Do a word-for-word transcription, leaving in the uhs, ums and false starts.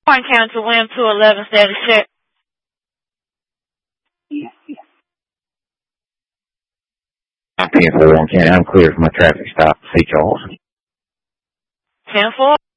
Warren County to William two eleven status check. I'm ten four Warren County. I'm clear for my traffic stop. See Charles. ten four.